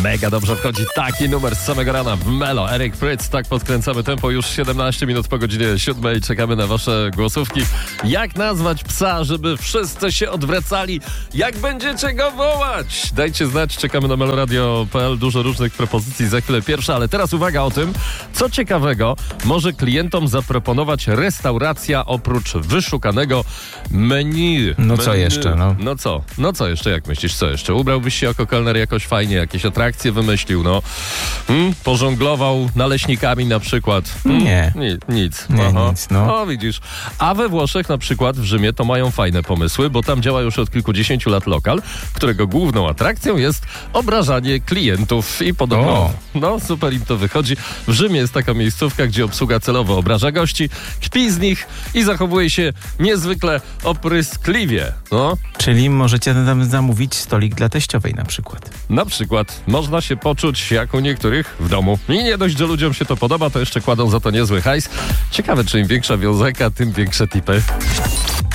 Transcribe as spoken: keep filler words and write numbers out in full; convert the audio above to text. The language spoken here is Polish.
Mega dobrze wchodzi taki numer z samego rana w Melo. Eric Prydz, tak podkręcamy tempo. Już siedemnaście minut po godzinie siódmej. Czekamy na wasze głosówki. Jak nazwać psa, żeby wszyscy się odwracali? Jak będziecie go wołać? Dajcie znać, czekamy na meloradio kropka p l. Dużo różnych propozycji, za chwilę pierwsza, ale teraz uwaga o tym, co ciekawego może klientom zaproponować restauracja oprócz wyszukanego menu. No menu. co jeszcze? No. no co? No co jeszcze, jak myślisz, co jeszcze? Ubrałbyś się jako kelner jakoś fajnie, jakieś atrakcje wymyślił, no. Hmm? Pożonglował naleśnikami na przykład. Hmm? Nie. Ni- nic. Nie, Aha. nic, no. O, widzisz. A we Włoszech na przykład, w Rzymie, to mają fajne pomysły, bo tam działa już od kilkudziesięciu lat lokal, którego główną atrakcją jest obrażanie klientów i podobno, O. no super im to wychodzi. W Rzymie jest taka miejscówka, gdzie obsługa celowo obraża gości, kpi z nich i zachowuje się niezwykle opryskliwie. No, Czyli możecie tam zamówić stolik dla teściowej na przykład. na przykład można się poczuć jak u niektórych w domu. I nie dość, że ludziom się to podoba, to jeszcze kładą za to niezły hajs. Ciekawe, czy im większa wiązeka, tym większe tipy.